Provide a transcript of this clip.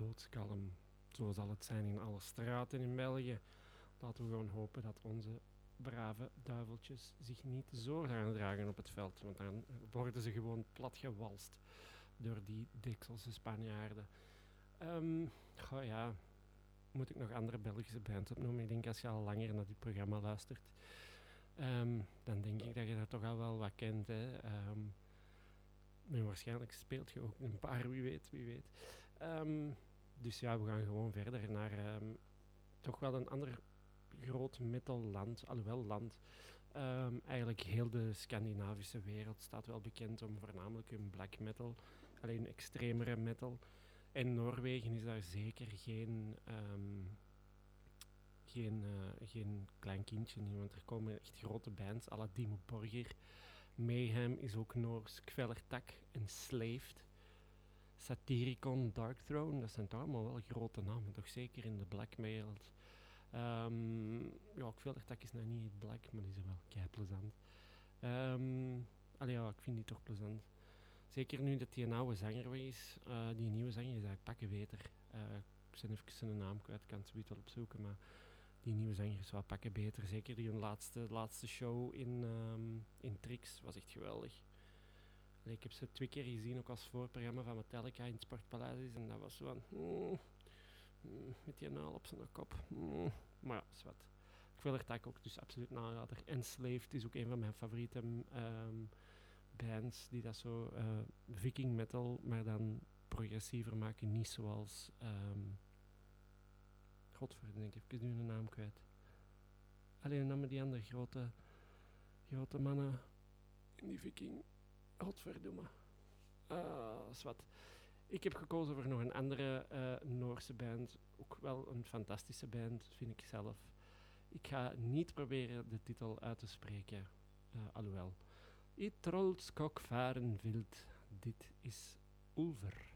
doodskalm. Zo zal het zijn in alle straten in België. Laten we gewoon hopen dat onze brave duiveltjes zich niet zo gaan dragen op het veld. Want dan worden ze gewoon platgewalst door die Dekselse Spanjaarden. Goh ja, moet ik nog andere Belgische bands opnoemen? Ik denk als je al langer naar dit programma luistert, dan denk ik dat je dat toch al wel wat kent. Hè. Maar waarschijnlijk speelt je ook een paar, wie weet, wie weet. Dus ja, we gaan gewoon verder naar toch wel een ander groot metalland, alhoewel land. Eigenlijk heel de Scandinavische wereld staat wel bekend om voornamelijk hun black metal, alleen extremere metal. En Noorwegen is daar zeker geen klein kindje in, want er komen echt grote bands, à la Dimmu Borgir. Mayhem is ook Noors, Kvelertak en Slaved. Satyricon, Darkthrone, dat zijn toch allemaal wel grote namen, toch zeker in de black metal. Ja, Kvelertak is nou niet black, maar die is wel kei plezant. Allee, ja, ik vind die toch plezant. Zeker nu dat die een oude zanger weg is. Die nieuwe zanger is eigenlijk pakken beter. Ik ben even zijn naam kwijt, ik kan het zoiets wel opzoeken, maar die nieuwe zanger is wel pakken beter. Zeker die laatste show in Trix was echt geweldig. Allee, ik heb ze 2 keer gezien, ook als voorprogramma van Metallica in het Sportpaleis. En dat was zo van... met die naal op zijn kop. Maar ja, is wat. Ik wil er tak ook, dus absoluut narader. Enslaved is ook een van mijn favoriete bands die dat zo viking metal, maar dan progressiever maken. Niet zoals... Godverdomme, ik heb nu een naam kwijt. Alleen dan met die andere grote mannen in die viking. Godverdomme. Is wat. Ik heb gekozen voor nog een andere Noorse band. Ook wel een fantastische band, vind ik zelf. Ik ga niet proberen de titel uit te spreken. Alhoewel. I trollskok varen wild. Dit is Ulver.